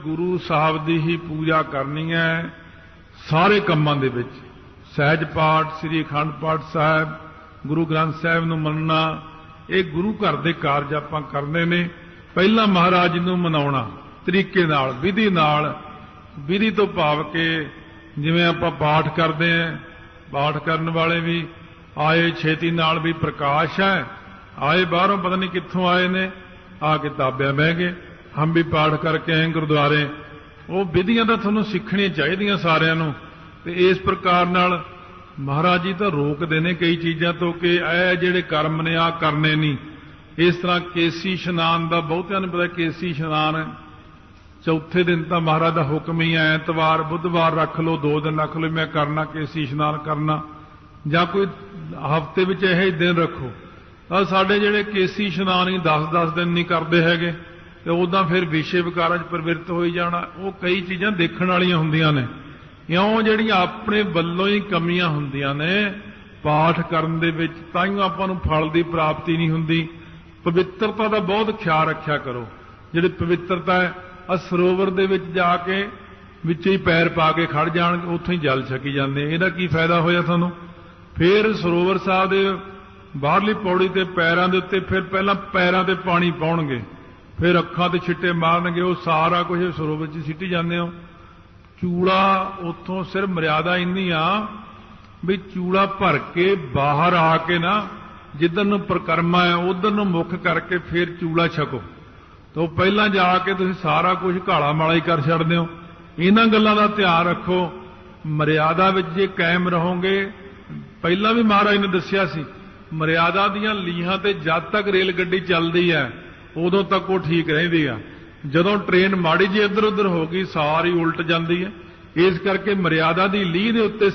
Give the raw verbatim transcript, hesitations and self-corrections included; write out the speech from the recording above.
ਗੁਰੂ ਸਾਹਿਬ ਦੀ ਹੀ ਪੂਜਾ ਕਰਨੀ ਹੈ। ਸਾਰੇ ਕੰਮਾਂ ਦੇ ਵਿੱਚ ਸਹਿਜ ਪਾਠ, ਸ੍ਰੀ ਅਖੰਡ ਪਾਠ ਸਾਹਿਬ, ਗੁਰੂ ਗ੍ਰੰਥ ਸਾਹਿਬ ਨੂੰ ਮੰਨਣਾ, ਇਹ ਗੁਰੂ ਘਰ ਦੇ ਕਾਰਜ ਆਪਾਂ ਕਰਨੇ ਨੇ। ਪਹਿਲਾਂ ਮਹਾਰਾਜ ਨੂੰ ਮਨਾਉਣਾ ਤਰੀਕੇ ਨਾਲ, ਵਿਧੀ ਨਾਲ। ਵਿਧੀ ਤੋਂ ਭਾਵ ਕਿ ਜਿਵੇਂ ਆਪਾਂ ਪਾਠ ਕਰਦੇ ਹਾਂ, ਪਾਠ ਕਰਨ ਵਾਲੇ ਵੀ ਆਏ ਛੇਤੀ ਨਾਲ ਵੀ ਪ੍ਰਕਾਸ਼ ਹੈ, ਆਏ ਬਾਹਰੋਂ ਪਤਾ ਨਹੀਂ ਕਿੱਥੋਂ ਆਏ ਨੇ, ਆ ਕੇ ਤਾਬਿਆਂ ਬਹਿ ਗਏ, ਹਮ ਵੀ ਪਾਠ ਕਰਕੇ ਆਏ ਗੁਰਦੁਆਰੇ। ਉਹ ਵਿਧੀਆਂ ਤਾਂ ਤੁਹਾਨੂੰ ਸਿੱਖਣੀਆਂ ਚਾਹੀਦੀਆਂ ਸਾਰਿਆਂ ਨੂੰ। ਤੇ ਇਸ ਪ੍ਰਕਾਰ ਨਾਲ ਮਹਾਰਾਜ ਜੀ ਤਾਂ ਰੋਕਦੇ ਨੇ ਕਈ ਚੀਜ਼ਾਂ ਤੋਂ ਕਿ ਇਹ ਜਿਹੜੇ ਕਰਮ ਨੇ ਆ ਕਰਨੇ ਨਹੀਂ। ਇਸ ਤਰ੍ਹਾਂ ਕੇਸੀ ਇਸ਼ਨਾਨ ਦਾ ਬਹੁਤਿਆਂ ਨੂੰ ਪਤਾ, ਕੇਸੀ ਇਸ਼ਨਾਨ ਚੌਥੇ ਦਿਨ ਤਾਂ ਮਹਾਰਾਜ ਦਾ ਹੁਕਮ ਹੀ ਹੈ, ਐਤਵਾਰ ਬੁੱਧਵਾਰ ਰੱਖ ਲਓ, ਦੋ ਦਿਨ ਰੱਖ ਲਓ, ਮੈਂ ਕਰਨਾ ਕੇਸੀ ਇਸ਼ਨਾਨ ਕਰਨਾ, ਜਾਂ ਕੋਈ ਹਫ਼ਤੇ ਵਿੱਚ ਇਹ ਦਿਨ ਰੱਖੋ। ਤਾਂ ਸਾਡੇ ਜਿਹੜੇ ਕੇਸੀ ਇਸ਼ਨਾਨ ਹੀ ਦਸ ਦਸ ਦਿਨ ਨਹੀਂ ਕਰਦੇ ਹੈਗੇ, ਤੇ ਉੱਦਾਂ ਫਿਰ ਵਿਸ਼ੇ ਵਿਕਾਰਾਂ 'ਚ ਪ੍ਰਵਿਰਤ ਹੋਈ ਜਾਣਾ। ਉਹ ਕਈ ਚੀਜ਼ਾਂ ਦੇਖਣ ਵਾਲੀਆਂ ਹੁੰਦੀਆਂ ਨੇ, ਇਉਂ ਜਿਹੜੀਆਂ ਆਪਣੇ ਵੱਲੋਂ ਹੀ ਕਮੀਆਂ ਹੁੰਦੀਆਂ ਨੇ ਪਾਠ ਕਰਨ ਦੇ ਵਿੱਚ, ਤਾਂ ਹੀ ਆਪਾਂ ਨੂੰ ਫਲ ਦੀ ਪ੍ਰਾਪਤੀ ਨਹੀਂ ਹੁੰਦੀ। ਪਵਿੱਤਰਤਾ ਦਾ ਬਹੁਤ ਖਿਆਲ ਰੱਖਿਆ ਕਰੋ। ਜਿਹੜੀ ਪਵਿੱਤਰਤਾ ਹੈ, ਆ ਸਰੋਵਰ ਦੇ ਵਿੱਚ ਜਾ ਕੇ ਵਿੱਚ ਹੀ ਪੈਰ ਪਾ ਕੇ ਖੜ ਜਾਣ, ਉੱਥੋਂ ਹੀ ਜਲ ਛਕੀ ਜਾਂਦੇ, ਇਹਦਾ ਕੀ ਫਾਇਦਾ ਹੋਇਆ ਤੁਹਾਨੂੰ? ਫਿਰ ਸਰੋਵਰ ਸਾਹਿਬ ਦੇ ਬਾਹਰਲੀ ਪੌੜੀ ਤੇ ਪੈਰਾਂ ਦੇ ਉੱਤੇ ਫਿਰ ਪਹਿਲਾਂ ਪੈਰਾਂ ਤੇ ਪਾਣੀ ਪਾਉਣਗੇ, ਫਿਰ ਅੱਖਾਂ ਤੇ ਛਿੱਟੇ ਮਾਰਨਗੇ, ਉਹ ਸਾਰਾ ਕੁਝ ਸਰੋਵਰ 'ਚ ਸਿੱਟੀ ਜਾਂਦੇ ਹੋ। ਚੂੜਾ ਉੱਥੋਂ ਸਿਰਫ ਮਰਿਆਦਾ ਇੰਨੀ ਆ ਵੀ ਚੂੜਾ ਭਰ ਕੇ ਬਾਹਰ ਆ ਕੇ ਨਾ, ਜਿੱਧਰ ਨੂੰ ਪਰਿਕਰਮਾ ਹੈ ਉਧਰ ਨੂੰ ਮੁੱਖ ਕਰਕੇ ਫਿਰ ਚੂੜਾ ਛਕੋ। ਤਾਂ ਪਹਿਲਾਂ ਜਾ ਕੇ ਤੁਸੀਂ ਸਾਰਾ ਕੁਝ ਘਾਲਾ ਮਾਲਾ ਹੀ ਕਰ ਛੱਡਦੇ ਹੋ। ਇਹਨਾਂ ਗੱਲਾਂ ਦਾ ਧਿਆਨ ਰੱਖੋ। ਮਰਿਆਦਾ ਵਿੱਚ ਜੇ ਕਾਇਮ ਰਹੋਗੇ, ਪਹਿਲਾਂ ਵੀ ਮਹਾਰਾਜ ਨੇ ਦੱਸਿਆ ਸੀ, ਮਰਿਆਦਾ ਦੀਆਂ ਲੀਹਾਂ ਤੇ ਜਦ ਤੱਕ ਰੇਲ ਗੱਡੀ ਚੱਲਦੀ ਹੈ ਉਦੋਂ ਤੱਕ ਉਹ ਠੀਕ ਰਹਿੰਦੀ ਆ। ਜਦੋਂ ਟ੍ਰੇਨ ਮਾੜੀ ਜਿਹੀ ਇੱਧਰ ਉੱਧਰ ਹੋ ਗਈ ਸਾਰੀ ਉਲਟ ਜਾਂਦੀ ਹੈ। ਇਸ ਕਰਕੇ ਮਰਿਆਦਾ ਦੀ ਲੀਹ ਦੇ ਉੱਤੇ